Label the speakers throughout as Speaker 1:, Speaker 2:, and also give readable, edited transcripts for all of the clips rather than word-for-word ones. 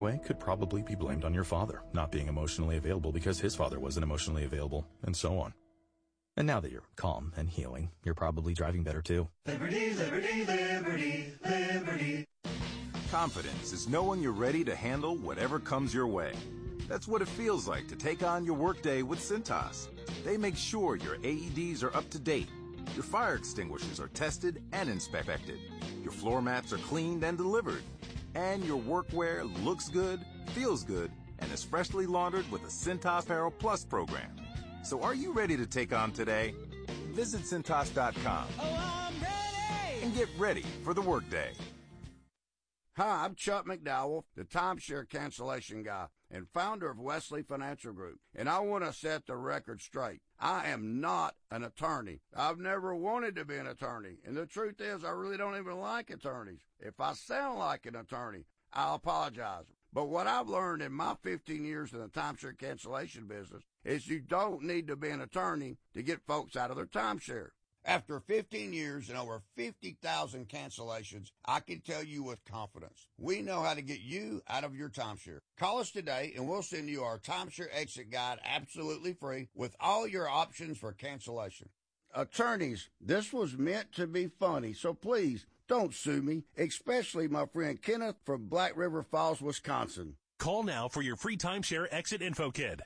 Speaker 1: way could probably be blamed on your father not being emotionally available because his father wasn't emotionally available, and so on. And now that you're calm and healing, you're probably driving better too.
Speaker 2: Liberty, liberty, liberty, liberty.
Speaker 3: Confidence is knowing you're ready to handle whatever comes your way. That's what it feels like to take on your workday with Cintas. They make sure your AEDs are up to date, your fire extinguishers are tested and inspected, your floor mats are cleaned and delivered, and your workwear looks good, feels good, and is freshly laundered with the Cintas Apparel Plus program. So are you ready to take on today? Visit Cintas.com and get ready for the workday.
Speaker 4: Hi, I'm Chuck McDowell, the timeshare cancellation guy and founder of Wesley Financial Group, and I want to set the record straight. I am not an attorney. I've never wanted to be an attorney, and the truth is I really don't even like attorneys. If I sound like an attorney, I'll apologize. But what I've learned in my 15 years in the timeshare cancellation business is you don't need to be an attorney to get folks out of their timeshare. After 15 years and over 50,000 cancellations, I can tell you with confidence, we know how to get you out of your timeshare. Call us today and we'll send you our timeshare exit guide absolutely free with all your options for cancellation. Attorneys, this was meant to be funny, so please don't sue me, especially my friend Kenneth from Black River Falls, Wisconsin.
Speaker 5: Call now for your free timeshare exit info kit.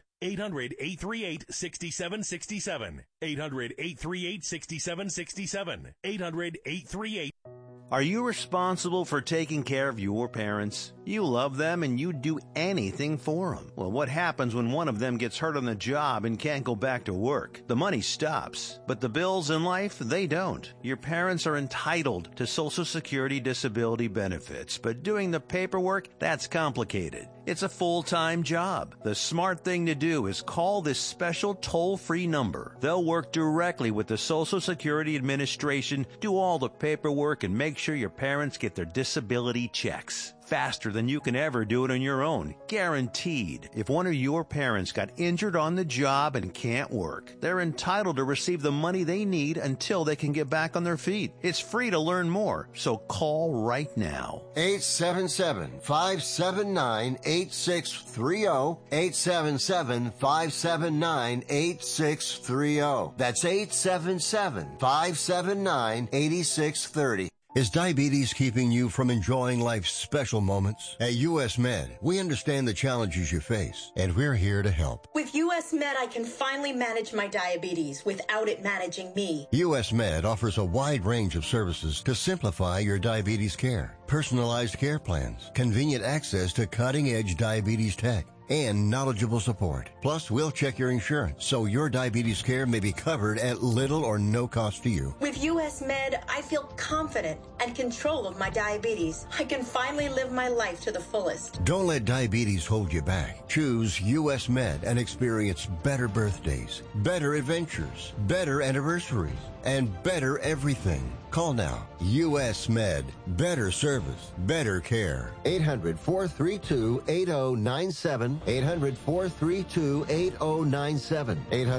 Speaker 5: 800-838-6767. 800-838-6767. 800-838.
Speaker 6: Are you responsible for taking care of your parents? You love them and you'd do anything for them. Well, what happens when one of them gets hurt on the job and can't go back to work? The money stops, but the bills in life, they don't. Your parents are entitled to Social Security disability benefits, but doing the paperwork, that's complicated. It's a full-time job. The smart thing to do is call this special toll-free number. They'll work directly with the Social Security Administration, do all the paperwork, and make sure your parents get their disability checks. Faster than you can ever do it on your own. Guaranteed. If one of your parents got injured on the job and can't work, they're entitled to receive the money they need until they can get back on their feet. It's free to learn more, so call right now.
Speaker 7: 877-579-8630. 877-579-8630. That's 877-579-8630. Is diabetes keeping you from enjoying life's special moments? At U.S. Med, we understand the challenges you face, and we're here to help.
Speaker 8: With U.S. Med, I can finally manage my diabetes without it managing me.
Speaker 7: U.S. Med offers a wide range of services to simplify your diabetes care. Personalized care plans, convenient access to cutting-edge diabetes tech, and knowledgeable support. Plus, we'll check your insurance so your diabetes care may be covered at little or no cost to you.
Speaker 8: With U.S. Med, I feel confident and control of my diabetes. I can finally live my life to the fullest.
Speaker 7: Don't let diabetes hold you back. Choose U.S. Med and experience better birthdays, better adventures, better anniversaries, and better everything. Call now. U.S. Med. Better service. Better care. 800-432-8097. 800-432-8097.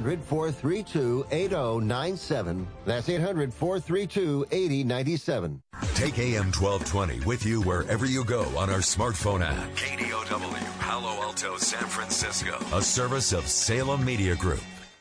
Speaker 7: 800-432-8097. That's 800-432-8097.
Speaker 9: Take AM 1220 with you wherever you go on our smartphone app. KDOW, Palo Alto, San Francisco. A service of Salem Media Group.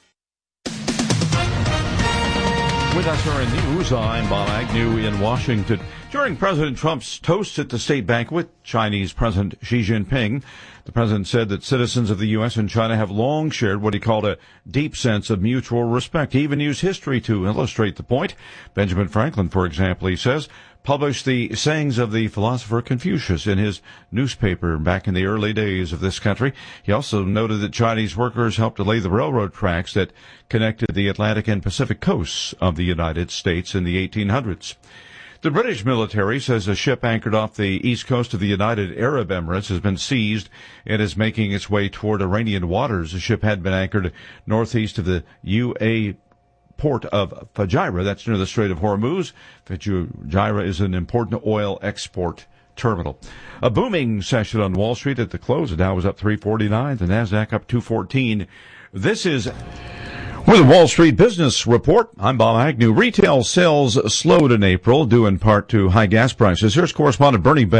Speaker 10: With SRN News, I'm Bob Agnew in Washington. During President Trump's toast at the state banquet, Chinese President Xi Jinping, the president said that citizens of the U.S. and China have long shared what he called a deep sense of mutual respect. He even used history to illustrate the point. Benjamin Franklin, for example, he says, published the sayings of the philosopher Confucius in his newspaper back in the early days of this country. He also noted that Chinese workers helped to lay the railroad tracks that connected the Atlantic and Pacific coasts of the United States in the 1800s. The British military says a ship anchored off the east coast of the United Arab Emirates has been seized and is making its way toward Iranian waters. The ship had been anchored northeast of the UAE port of Fujairah, that's near the Strait of Hormuz. Fujairah is an important oil export terminal. A booming session on Wall Street at the close. The Dow was up 349, the Nasdaq up 214. This is with the Wall Street Business Report. I'm Bob Agnew. Retail sales slowed in April, due in part to high gas prices. Here's correspondent Bernie Bennett.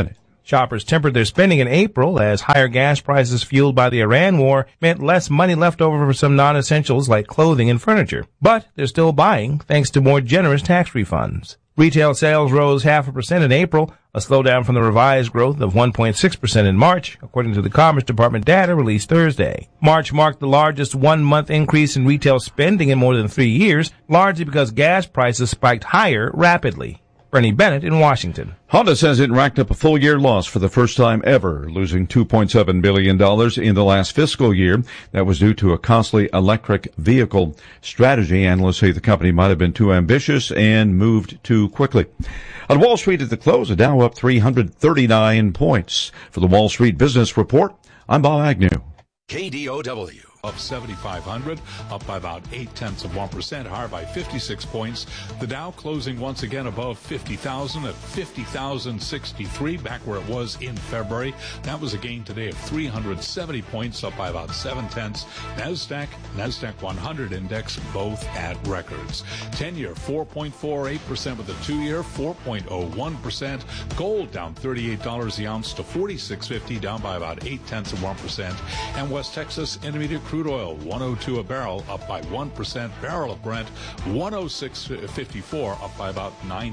Speaker 11: Shoppers tempered their spending in April as higher gas prices fueled by the Iran war meant less money left over for some non-essentials like clothing and furniture. But they're still buying thanks to more generous tax refunds. Retail sales rose 0.5% in April, a slowdown from the revised growth of 1.6% in March, according to the Commerce Department data released Thursday. March marked the largest one-month increase in retail spending in more than 3 years, largely because gas prices spiked higher rapidly. Bernie Bennett in Washington.
Speaker 10: Honda says it racked up a full-year loss for the first time ever, losing $2.7 billion in the last fiscal year. That was due to a costly electric vehicle strategy. Analysts say the company might have been too ambitious and moved too quickly. On Wall Street at the close, the Dow up 339 points. For the Wall Street Business Report, I'm Bob Agnew.
Speaker 9: KDOW.
Speaker 12: Up 7,500, up by about 0.8%, higher by 56 points. The Dow closing once again above 50,000 at 50,063, back where it was in February. That was a gain today of 370 points, up by about 0.7. NASDAQ 100 index, both at records. 10-year 4.48% with the 2-year 4.01%. Gold down $38 the ounce to $46.50, down by about 0.8%. And West Texas Intermediate crude oil, 102 a barrel, up by 1%. Barrel of Brent, 106.54, up by about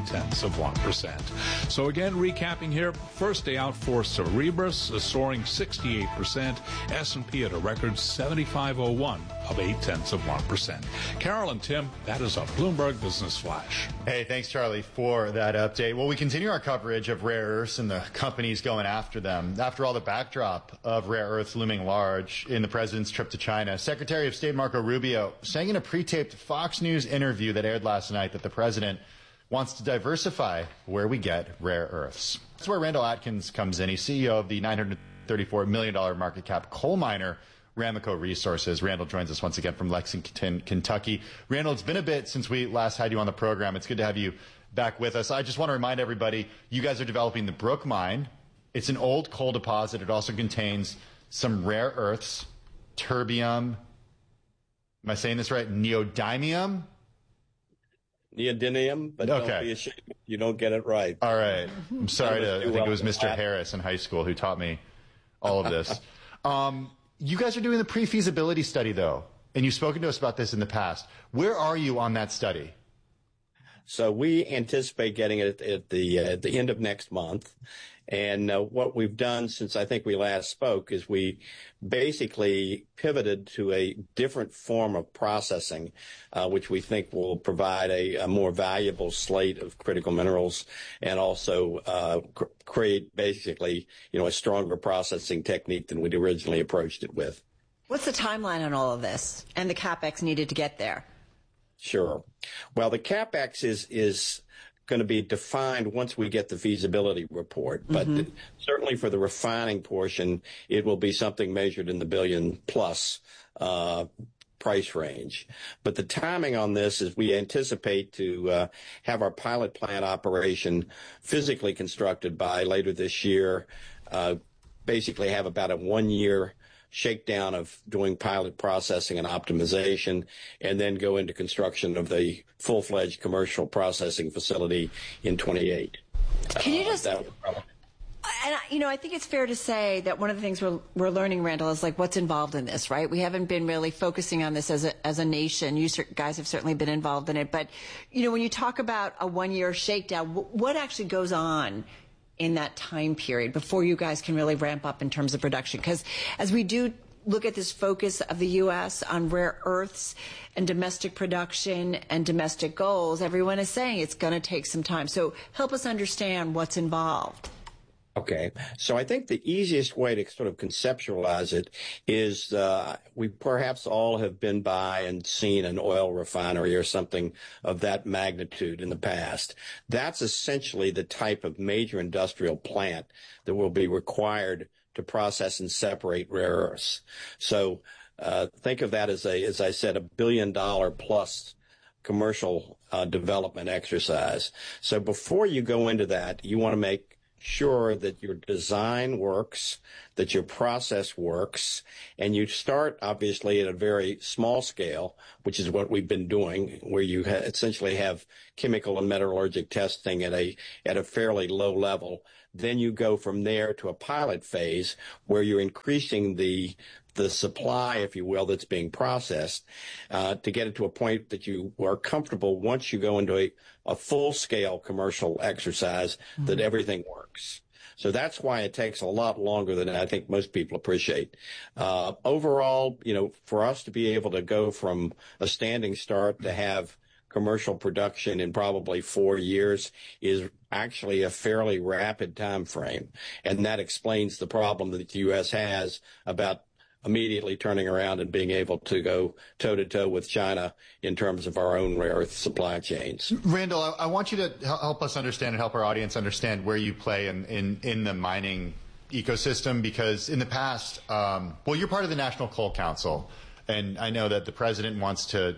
Speaker 12: 0.9%. So again, recapping here, first day out for Cerebras, soaring 68%. S&P at a record 75.01, up 0.8%. Carol and Tim, that is a Bloomberg Business Flash.
Speaker 13: Hey, thanks, Charlie, for that update. Well, we continue our coverage of rare earths and the companies going after them. After all, the backdrop of rare earths looming large in the president's trip to China, Secretary of State Marco Rubio saying in a pre-taped Fox News interview that aired last night that the president wants to diversify where we get rare earths. That's where Randall Atkins comes in. He's CEO of the $934 million market cap coal miner Ramaco Resources. Randall joins us once again from Lexington, Kentucky. Randall, it's been a bit since we last had you on the program. It's good to have you back with us. I just want to remind everybody, you guys are developing the Brook Mine. It's an old coal deposit. It also contains some rare earths, terbium, am I saying this right? Neodymium?
Speaker 14: Neodymium, but
Speaker 13: okay.
Speaker 14: Don't be ashamed if you don't get it right.
Speaker 13: All right. I'm sorry I think it was Mr. Harris in high school who taught me all of this. You guys are doing the pre-feasibility study, though, and you've spoken to us about this in the past. Where are you on that study?
Speaker 14: So we anticipate getting it at the end of next month. And what we've done since I think we last spoke is we basically pivoted to a different form of processing, which we think will provide a more valuable slate of critical minerals and also create basically, a stronger processing technique than we'd originally approached it with.
Speaker 15: What's the timeline on all of this and the CapEx needed to get there?
Speaker 14: Sure. Well, the CapEx is going to be defined once we get the feasibility report. But certainly for the refining portion, it will be something measured in the billion plus price range. But the timing on this is we anticipate to have our pilot plant operation physically constructed by later this year, basically have about a 1-year shakedown of doing pilot processing and optimization, and then go into construction of the full-fledged commercial processing facility in 28.
Speaker 15: Can you just... And, I think it's fair to say that one of the things we're learning, Randall, is like what's involved in this, right? We haven't been really focusing on this as a nation. You guys have certainly been involved in it. But, when you talk about a 1-year shakedown, what actually goes on in that time period before you guys can really ramp up in terms of production? Because as we do look at this focus of the U.S. on rare earths and domestic production and domestic goals, everyone is saying it's going to take some time. So help us understand what's involved.
Speaker 14: Okay. So I think the easiest way to sort of conceptualize it is we perhaps all have been by and seen an oil refinery or something of that magnitude in the past. That's essentially the type of major industrial plant that will be required to process and separate rare earths. So think of that as I said, $1 billion plus commercial development exercise. So before you go into that, you want to make sure that your design works, that your process works, and you start obviously at a very small scale, which is what we've been doing, where you essentially have chemical and metallurgic testing at a fairly low level. Then you go from there to a pilot phase where you're increasing the supply, if you will, that's being processed to get it to a point that you are comfortable once you go into a full-scale commercial exercise that everything works. So that's why it takes a lot longer than I think most people appreciate. Overall, for us to be able to go from a standing start to have commercial production in probably 4 years is actually a fairly rapid time frame. And that explains the problem that the U.S. has about immediately turning around and being able to go toe-to-toe with China in terms of our own rare earth supply chains.
Speaker 13: Randall, I want you to help us understand and help our audience understand where you play in the mining ecosystem, because in the past, you're part of the National Coal Council, and I know that the president wants to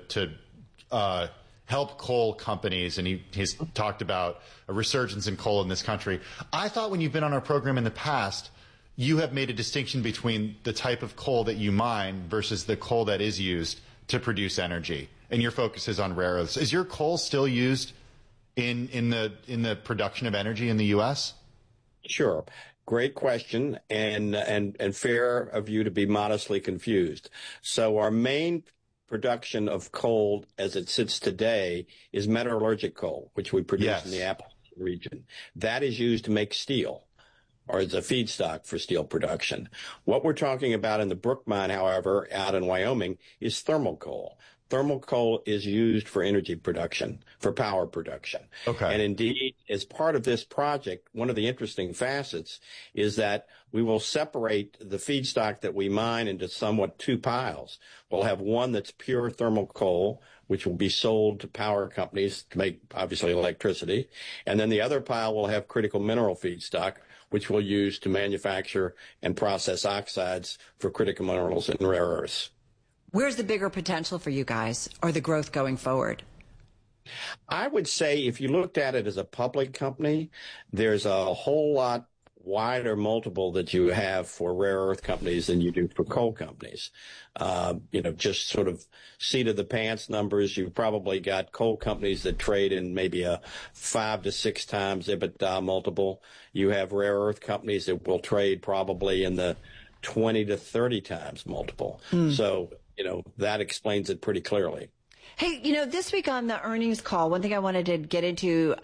Speaker 13: help coal companies, and he's talked about a resurgence in coal in this country. I thought when you've been on our program in the past, you have made a distinction between the type of coal that you mine versus the coal that is used to produce energy, and your focus is on rare earths. Is your coal still used in the production of energy in the U.S.?
Speaker 14: Sure. Great question, and fair of you to be modestly confused. So our main production of coal as it sits today is metallurgic coal, which we produce in the Appalachian region. That is used to make steel, or as a feedstock for steel production. What we're talking about in the Brook Mine, however, out in Wyoming, is thermal coal. Thermal coal is used for energy production, for power production. Okay. And indeed, as part of this project, one of the interesting facets is that we will separate the feedstock that we mine into somewhat two piles. We'll have one that's pure thermal coal, which will be sold to power companies to make, obviously, electricity. And then the other pile will have critical mineral feedstock, which we'll use to manufacture and process oxides for critical minerals and rare earths.
Speaker 15: Where's the bigger potential for you guys, or the growth going forward?
Speaker 14: I would say if you looked at it as a public company, there's a whole lot wider multiple that you have for rare earth companies than you do for coal companies. Just sort of seat of the pants numbers, you've probably got coal companies that trade in maybe a 5 to 6 times EBITDA multiple. You have rare earth companies that will trade probably in the 20 to 30 times multiple. So, that explains it pretty clearly.
Speaker 15: Hey, this week on the earnings call, one thing I wanted to get into,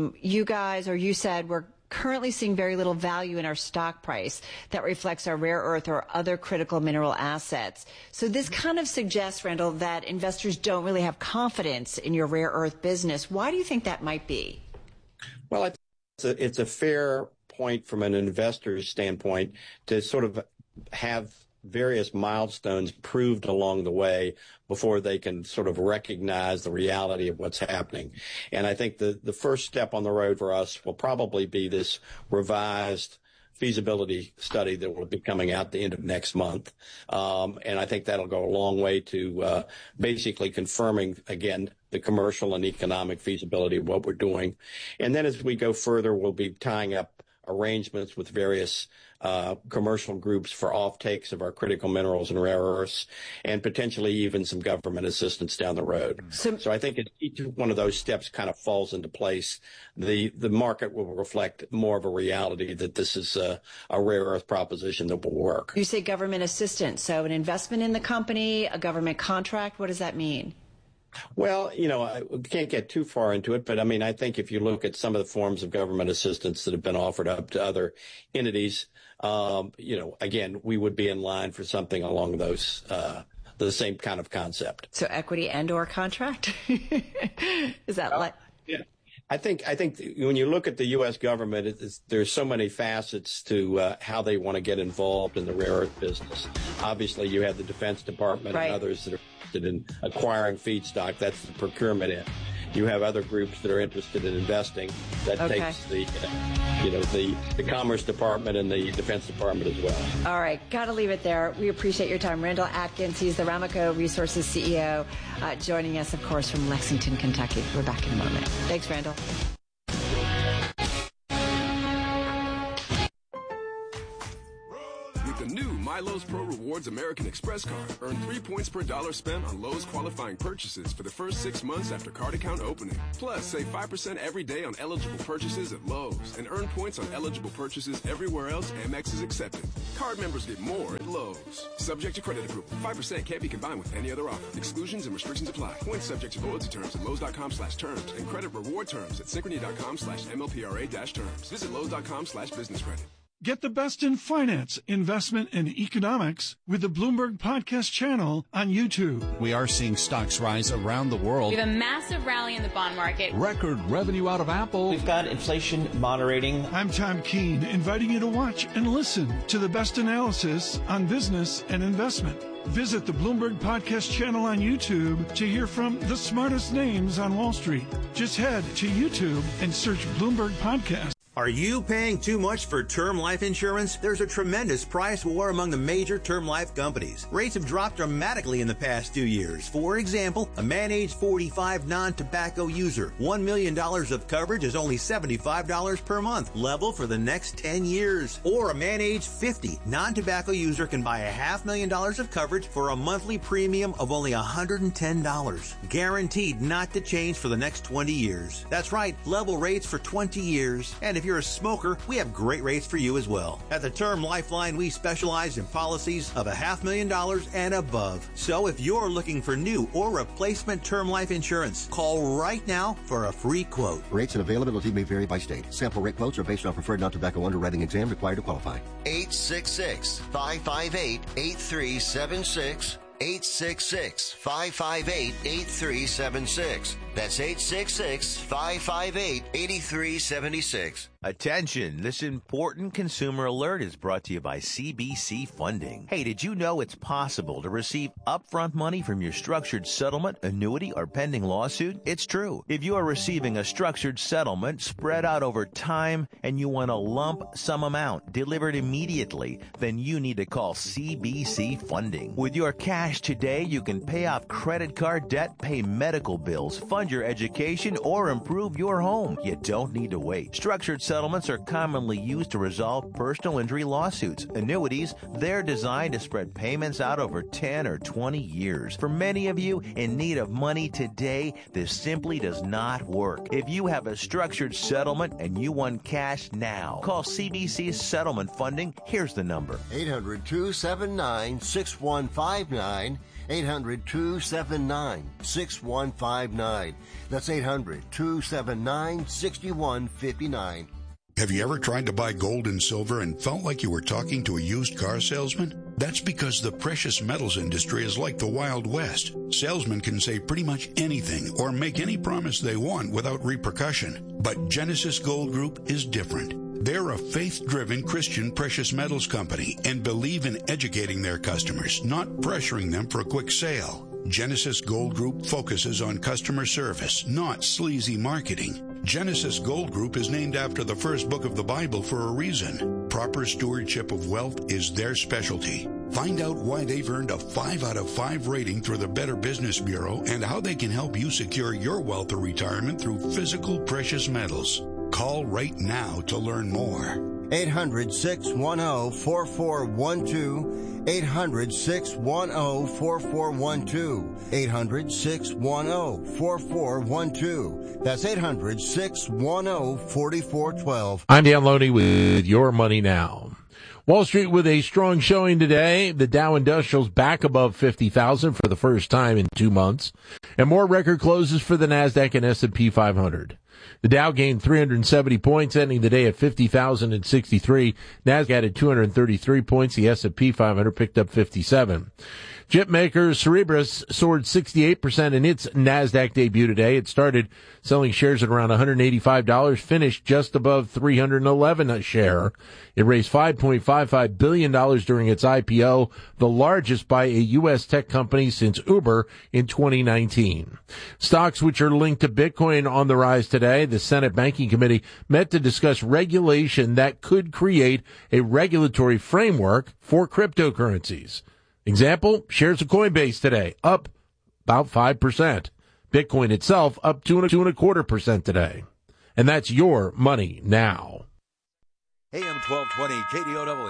Speaker 15: you said we're currently seeing very little value in our stock price that reflects our rare earth or other critical mineral assets. So this kind of suggests, Randall, that investors don't really have confidence in your rare earth business. Why do you think that might be?
Speaker 14: Well, I think it's a fair point from an investor's standpoint to sort of have various milestones proved along the way before they can sort of recognize the reality of what's happening. And I think the first step on the road for us will probably be this revised feasibility study that will be coming out the end of next month. And I think that'll go a long way to basically confirming, again, the commercial and economic feasibility of what we're doing. And then as we go further, we'll be tying up arrangements with various commercial groups for offtakes of our critical minerals and rare earths, and potentially even some government assistance down the road. So I think each one of those steps kind of falls into place. The market will reflect more of a reality that this is a rare earth proposition that will work.
Speaker 15: You say government assistance, so an investment in the company, a government contract, what does that mean?
Speaker 14: Well, I can't get too far into it, but I think if you look at some of the forms of government assistance that have been offered up to other entities, again, we would be in line for something along those, the same kind of concept.
Speaker 15: So equity and or contract? Is that like?
Speaker 14: Yeah. I think when you look at the U.S. government, there's so many facets to how they want to get involved in the rare earth business. Obviously, you have the Defense Department and others that are interested in acquiring feedstock. That's the procurement end. You have other groups that are interested in investing. That takes the Commerce Department and the Defense Department as well.
Speaker 15: All right. Got to leave it there. We appreciate your time. Randall Atkins, he's the Ramaco Resources CEO, joining us, of course, from Lexington, Kentucky. We're back in a moment. Thanks, Randall.
Speaker 16: With the new My Lowe's Pro Rewards American Express card. Earn 3 points per dollar spent on Lowe's qualifying purchases for the first 6 months after card account opening. Plus, save 5% every day on eligible purchases at Lowe's and earn points on eligible purchases everywhere else Amex is accepted. Card members get more at Lowe's. Subject to credit approval. 5% can't be combined with any other offer. Exclusions and restrictions apply. Points subject to loyalty terms at Lowe's.com/terms and credit reward terms at Synchrony.com/MLPRA-terms. Visit Lowe's.com/business credit.
Speaker 17: Get the best in finance, investment, and economics with the Bloomberg Podcast channel on YouTube.
Speaker 18: We are seeing stocks rise around the world.
Speaker 19: We have a massive rally in the bond market.
Speaker 18: Record revenue out of Apple.
Speaker 20: We've got inflation moderating.
Speaker 17: I'm Tom Keene, inviting you to watch and listen to the best analysis on business and investment. Visit the Bloomberg Podcast channel on YouTube to hear from the smartest names on Wall Street. Just head to YouTube and search Bloomberg Podcast.
Speaker 6: Are you paying too much for term life insurance? There's a tremendous price war among the major term life companies. Rates have dropped dramatically in the past 2 years. For example, a man age 45 non-tobacco user, $1 million of coverage is only $75 per month, level for the next 10 years. Or a man age 50 non-tobacco user can buy $500,000 of coverage for a monthly premium of only $110, guaranteed not to change for the next 20 years. That's right, level rates for 20 years. And if you're a smoker, we have great rates for you as well. At the Term Lifeline, we specialize in policies of $500,000 and above. So if you're looking for new or replacement term life insurance, call right now for a free quote.
Speaker 7: Rates and availability may vary by state. Sample rate quotes are based on preferred non-tobacco underwriting exam required to qualify.
Speaker 21: 866-558-8376. 866-558-8376. That's 866-558-8376.
Speaker 6: Attention, this important consumer alert is brought to you by CBC Funding. Hey, did you know it's possible to receive upfront money from your structured settlement, annuity, or pending lawsuit? It's true. If you are receiving a structured settlement spread out over time and you want a lump sum amount delivered immediately, then you need to call CBC Funding. With your cash today, you can pay off credit card debt, pay medical bills, fund your education, or improve your home. You don't need to wait. Structured settlements are commonly used to resolve personal injury lawsuits. Annuities, they're designed to spread payments out over 10 or 20 years. For many of you in need of money today, this simply does not work. If you have a structured settlement and you want cash now, call CBC Settlement Funding. Here's the number.
Speaker 7: 800-279-6159. 800-279-6159. That's 800-279-6159.
Speaker 22: Have you ever tried to buy gold and silver and felt like you were talking to a used car salesman? That's because the precious metals industry is like the Wild West. Salesmen can say pretty much anything or make any promise they want without repercussion. But Genesis Gold Group is different. They're a faith-driven Christian precious metals company and believe in educating their customers, not pressuring them for a quick sale. Genesis Gold Group focuses on customer service, not sleazy marketing. Genesis Gold Group is named after the first book of the Bible for a reason. Proper stewardship of wealth is their specialty. Find out why they've earned a 5 out of 5 rating through the Better Business Bureau and how they can help you secure your wealth or retirement through physical precious metals. Call right now to learn more.
Speaker 7: 800-610-4412. 800-610-4412. 800-610-4412. That's 800-610-4412.
Speaker 23: I'm Dan Loney with Your Money Now. Wall Street with a strong showing today. The Dow Industrial's back above 50,000 for the first time in 2 months. And more record closes for the NASDAQ and S&P 500. The Dow gained 370 points, ending the day at 50,063. NASDAQ added 233 points. The S&P 500 picked up 57. Chip maker Cerebras soared 68% in its NASDAQ debut today. It started selling shares at around $185, finished just above $311 a share. It raised $5.55 billion during its IPO, the largest by a U.S. tech company since Uber in 2019. Stocks which are linked to Bitcoin on the rise today. The Senate Banking Committee met to discuss regulation that could create a regulatory framework for cryptocurrencies. Example, shares of Coinbase today, up about 5%. Bitcoin itself up 2.25% today. And that's Your Money Now.
Speaker 9: AM 1220 KDOW.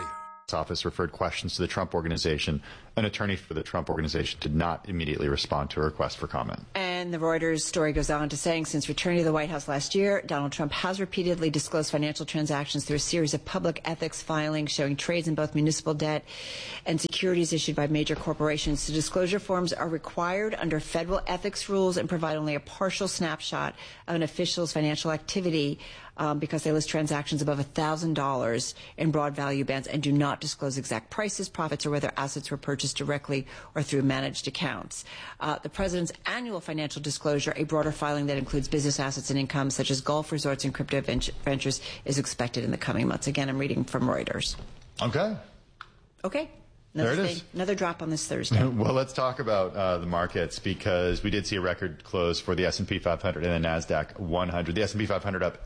Speaker 13: office referred questions to the Trump Organization. An attorney for the Trump Organization did not immediately respond to a request for comment.
Speaker 15: And the Reuters story goes on to saying, since returning to the White House last year, Donald Trump has repeatedly disclosed financial transactions through a series of public ethics filings showing trades in both municipal debt and securities issued by major corporations. The disclosure forms are required under federal ethics rules and provide only a partial snapshot of an official's financial activity because they list transactions above $1,000 in broad value bands and do not disclose exact prices, profits, or whether assets were purchased directly or through managed accounts. The president's annual financial disclosure, a broader filing that includes business assets and income such as golf resorts and crypto ventures, is expected in the coming months. Again, I'm reading from Reuters. Okay. Another drop on this Thursday.
Speaker 13: Well, let's talk about the markets, because we did see a record close for the S&P 500 and the NASDAQ 100. The S&P 500 up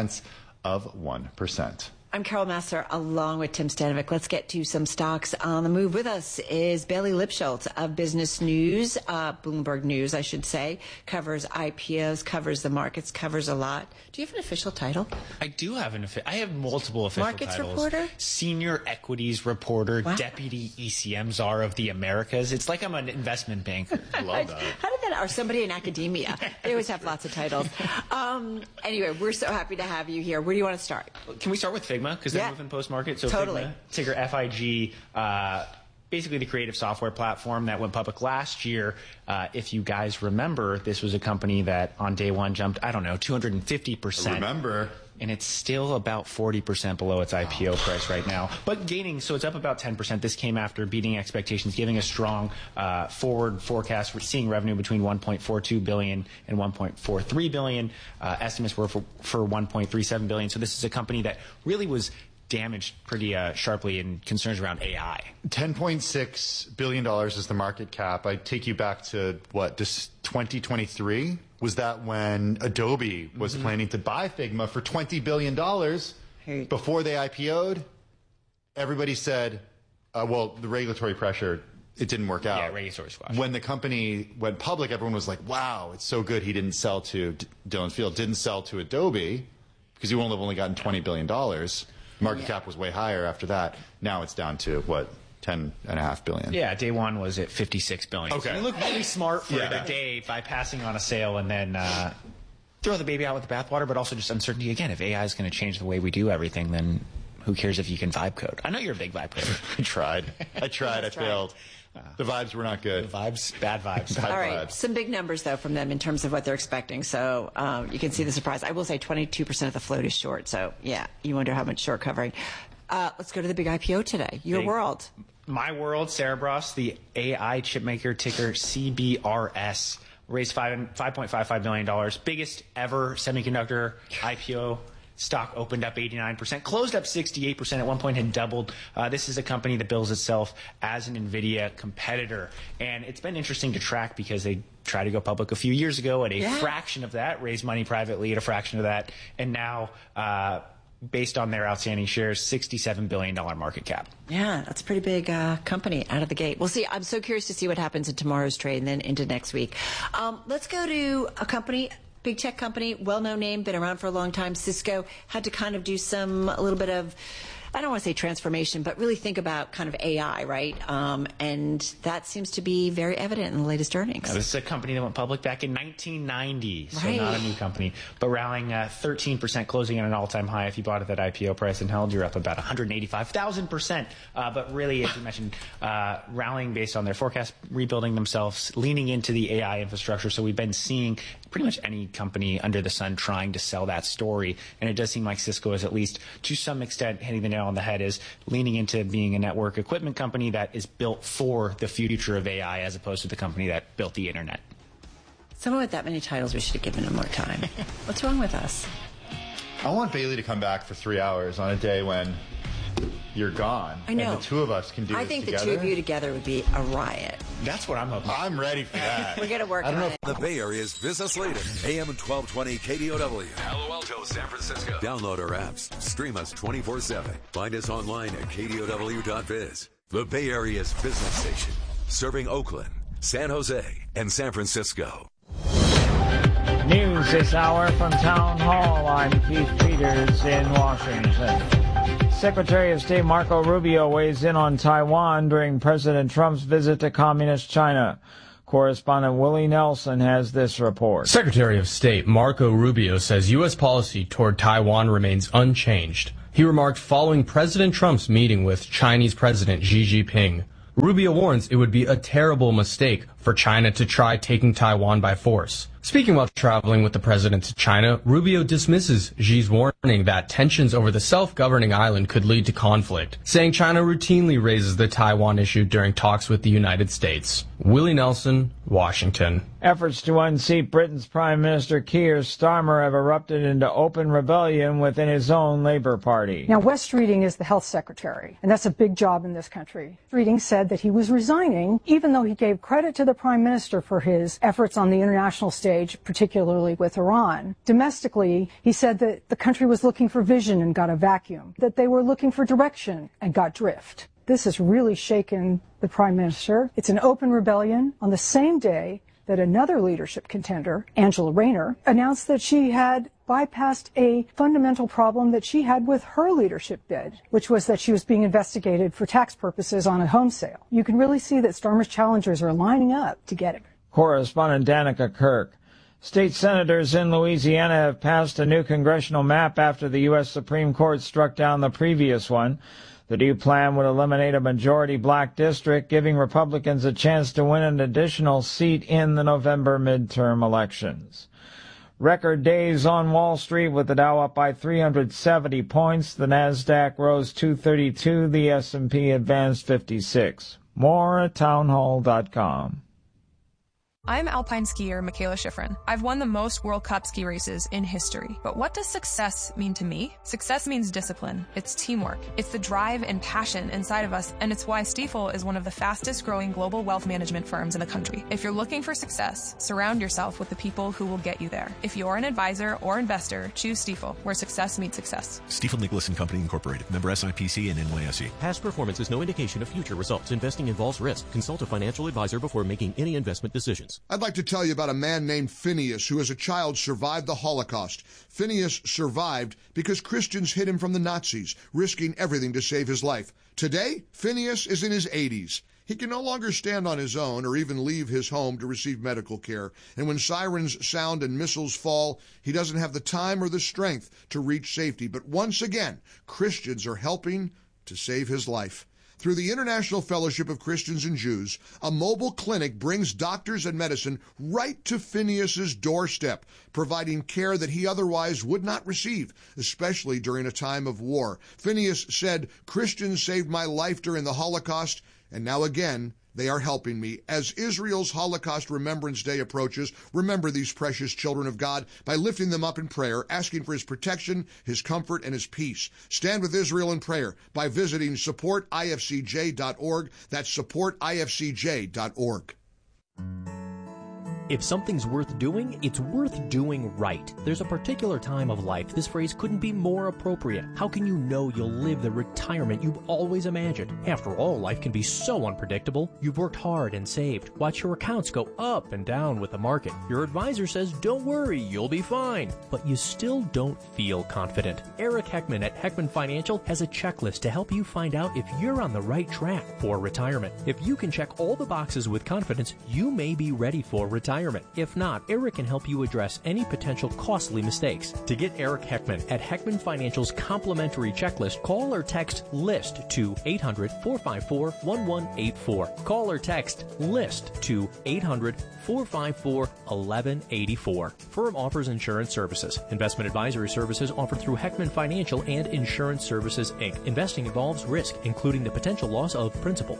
Speaker 13: 0.8%.
Speaker 15: I'm Carol Massar along with Tim Stanovic. Let's get to some stocks on the move. With us is Bailey Lipschultz of Business News, Bloomberg News, I should say. Covers IPOs, covers the markets, covers a lot. Do you have an official title?
Speaker 1: I do have I have multiple official
Speaker 15: markets
Speaker 1: titles.
Speaker 15: Reporter?
Speaker 1: Senior Equities Reporter,
Speaker 15: wow.
Speaker 1: Deputy ECM Czar of the Americas. It's like I'm an investment banker.
Speaker 13: I love that.
Speaker 15: How did that, or somebody in academia? They always have lots of titles. Anyway, we're so happy to have you here. Where do you want to start?
Speaker 1: Can we start with Figma? Because they're moving post-market. So
Speaker 15: totally.
Speaker 1: Figma, ticker FIG, basically the creative software platform that went public last year. If you guys remember, this was a company that on day one jumped, 250%.
Speaker 13: Remember.
Speaker 1: And it's still about 40% below its IPO price right now, but gaining, so it's up about 10%. This came after beating expectations, giving a strong forward forecast. We're seeing revenue between $1.42 billion and $1.43 billion. Estimates were for $1.37 billion. So this is a company that really was damaged pretty sharply in concerns around AI.
Speaker 13: $10.6 billion is the market cap. I take you back to, just 2023? Was that when Adobe was planning to buy Figma for $20 billion before they IPO'd? Everybody said, the regulatory pressure, it didn't work out.
Speaker 1: Yeah, regulatory squash.
Speaker 13: When the company went public, everyone was like, wow, it's so good he didn't sell to Dylan Field, didn't sell to Adobe, because he won't have only gotten $20 billion. Market cap was way higher after that. Now it's down to, $10.5 billion.
Speaker 1: Yeah, day one was at $56 billion.
Speaker 13: Okay.
Speaker 1: So you look really smart for a day by passing on a sale and then throw the baby out with the bathwater, but also just uncertainty. Again, if AI is going to change the way we do everything, then who cares if you can vibe code? I know you're a big vibe coder.
Speaker 13: I tried. I failed. The vibes were not good.
Speaker 1: The vibes, bad vibes.
Speaker 15: All right, some big numbers, though, from them in terms of what they're expecting. So you can see the surprise. I will say 22% of the float is short. So, yeah, you wonder how much short covering. Let's go to the big IPO today. Your world.
Speaker 1: My world, Cerebras, the AI chipmaker, ticker CBRS, raised $5.55 million. Biggest ever semiconductor IPO. Stock opened up 89%, closed up 68%, at one point had doubled. This is a company that bills itself as an NVIDIA competitor. And it's been interesting to track because they tried to go public a few years ago at a fraction of that, raised money privately at a fraction of that, and now based on their outstanding shares, $67 billion market cap.
Speaker 15: Yeah, that's a pretty big company out of the gate. We'll see. I'm so curious to see what happens in tomorrow's trade and then into next week. Let's go to a company, big tech company, well-known name, been around for a long time. Cisco had to kind of do a little bit of, I don't want to say transformation, but really think about kind of AI, right? And that seems to be very evident in the latest earnings.
Speaker 1: Now, this is a company that went public back in 1990, so not a new company, but rallying 13%, closing at an all-time high. If you bought at that IPO price and held, you're up about 185,000%. But really, as you mentioned, rallying based on their forecast, rebuilding themselves, leaning into the AI infrastructure. So we've been seeing pretty much any company under the sun trying to sell that story. And it does seem like Cisco is, at least to some extent, hitting the nail on the head, is leaning into being a network equipment company that is built for the future of AI as opposed to the company that built the internet.
Speaker 15: Someone with that many titles, we should have given him more time. What's wrong with us?
Speaker 13: I want Bailey to come back for 3 hours on a day when you're gone.
Speaker 15: I know.
Speaker 13: And the two of us can do
Speaker 15: I
Speaker 13: this
Speaker 15: think
Speaker 13: together.
Speaker 15: the two of you together would be a riot.
Speaker 1: That's what I'm hoping.
Speaker 13: I'm ready for that.
Speaker 15: We're going to work on it.
Speaker 9: The Bay Area's business leader, AM 1220 KDOW.
Speaker 2: Palo Alto, San Francisco.
Speaker 9: Download our apps. Stream us 24/7. Find us online at KDOW.biz. The Bay Area's business station. Serving Oakland, San Jose, and San Francisco.
Speaker 3: News this hour from Town Hall. I'm Keith Peters in Washington. Secretary of State Marco Rubio weighs in on Taiwan during President Trump's visit to Communist China. Correspondent Willie Nelson has this report.
Speaker 4: Secretary of State Marco Rubio says U.S. policy toward Taiwan remains unchanged. He remarked following President Trump's meeting with Chinese President Xi Jinping. Rubio warns it would be a terrible mistake for China to try taking Taiwan by force. Speaking while traveling with the president to China, Rubio dismisses Xi's warning that tensions over the self-governing island could lead to conflict, saying China routinely raises the Taiwan issue during talks with the United States. Willie Nelson, Washington.
Speaker 3: Efforts to unseat Britain's Prime Minister Keir Starmer have erupted into open rebellion within his own Labour Party.
Speaker 5: Now, Wes Streeting is the health secretary, and that's a big job in this country. Streeting said that he was resigning, even though he gave credit to the Prime Minister for his efforts on the international stage, particularly with Iran. Domestically, he said that the country was looking for vision and got a vacuum, that they were looking for direction and got drift. This has really shaken the Prime Minister. It's an open rebellion on the same day that another leadership contender, Angela Rayner, announced that she had bypassed a fundamental problem that she had with her leadership bid, which was that she was being investigated for tax purposes on a home sale. You can really see that Starmer's challengers are lining up to get him.
Speaker 3: Correspondent Danica Kirk. State senators in Louisiana have passed a new congressional map after the U.S. Supreme Court struck down the previous one. The new plan would eliminate a majority black district, giving Republicans a chance to win an additional seat in the November midterm elections. Record days on Wall Street with the Dow up by 370 points. The Nasdaq rose 232. The S&P advanced 56. More at townhall.com.
Speaker 24: I'm alpine skier Michaela Schifrin. I've won the most World Cup ski races in history. But what does success mean to me? Success means discipline. It's teamwork. It's the drive and passion inside of us, and it's why Stifel is one of the fastest growing global wealth management firms in the country. If you're looking for success, surround yourself with the people who will get you there. If you're an advisor or investor, choose Stifel, where success meets success.
Speaker 25: Stifel Nicholas & Company Incorporated. Member SIPC and NYSE.
Speaker 26: Past performance is no indication of future results. Investing involves risk. Consult a financial advisor before making any investment decisions.
Speaker 27: I'd like to tell you about a man named Phineas who as a child survived the Holocaust. Phineas survived because Christians hid him from the Nazis, risking everything to save his life. Today, Phineas is in his 80s. He can no longer stand on his own or even leave his home to receive medical care. And when sirens sound and missiles fall, he doesn't have the time or the strength to reach safety. But once again, Christians are helping to save his life. Through the International Fellowship of Christians and Jews, a mobile clinic brings doctors and medicine right to Phineas's doorstep, providing care that he otherwise would not receive, especially during a time of war. Phineas said, "Christians saved my life during the Holocaust, and now again, they are helping me." As Israel's Holocaust Remembrance Day approaches, remember these precious children of God by lifting them up in prayer, asking for his protection, his comfort, and his peace. Stand with Israel in prayer by visiting supportifcj.org. That's supportifcj.org.
Speaker 28: If something's worth doing, it's worth doing right. There's a particular time of life this phrase couldn't be more appropriate. How can you know you'll live the retirement you've always imagined? After all, life can be so unpredictable. You've worked hard and saved. Watch your accounts go up and down with the market. Your advisor says, don't worry, you'll be fine. But you still don't feel confident. Eric Heckman at Heckman Financial has a checklist to help you find out if you're on the right track for retirement. If you can check all the boxes with confidence, you may be ready for retirement. If not, Eric can help you address any potential costly mistakes. To get Eric Heckman at Heckman Financial's complimentary checklist, call or text LIST to 800-454-1184. Call or text LIST to 800-454-1184. Firm offers insurance services. Investment advisory services offered through Heckman Financial and Insurance Services, Inc. Investing involves risk, including the potential loss of principal.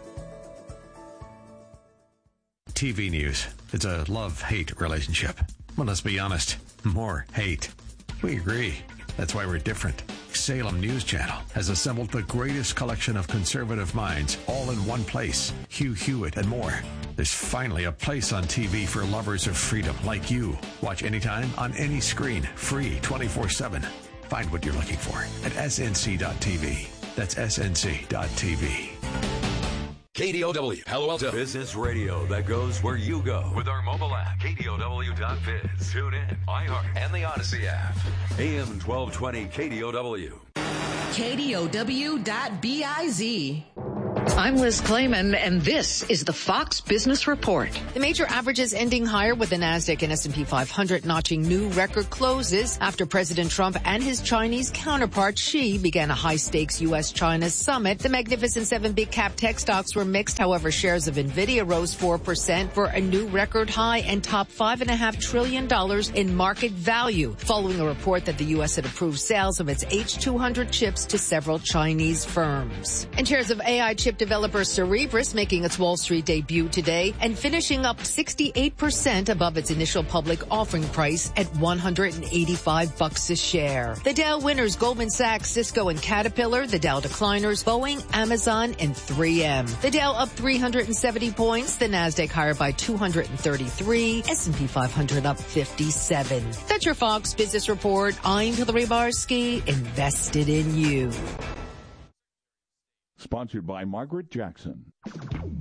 Speaker 29: TV news. It's a love-hate relationship. Well, let's be honest. More hate. We agree. That's why we're different. Salem News Channel has assembled the greatest collection of conservative minds all in one place. Hugh Hewitt and more. There's finally a place on TV for lovers of freedom like you. Watch anytime on any screen. Free 24/7. Find what you're looking for at snc.tv. That's snc.tv.
Speaker 9: KDOW, Palo Alto. Business radio that goes where you go. With our mobile app, KDOW.biz. Tune in, iHeart, and the Odyssey app. AM 1220 KDOW.
Speaker 8: KDOW.biz. I'm Liz Clayman, and this is the Fox Business Report.
Speaker 10: The major averages ending higher, with the Nasdaq and S&P 500 notching new record closes after President Trump and his Chinese counterpart Xi began a high-stakes U.S.-China summit. The Magnificent Seven big-cap tech stocks were mixed. However, shares of NVIDIA rose 4% for a new record high and topped $5.5 trillion in market value, following a report that the U.S. had approved sales of its H200 chips to several Chinese firms. And shares of AI chip developer Cerebras making its Wall Street debut today and finishing up 68% above its initial public offering price at $185 a share. The Dow winners Goldman Sachs, Cisco, and Caterpillar. The Dow decliners Boeing, Amazon, and 3M. The Dow up 370 points. The Nasdaq higher by 233. S&P 500 up 57. That's your Fox Business Report. I'm Hillary Barsky, invested in you.
Speaker 11: Sponsored by Margaret Jackson.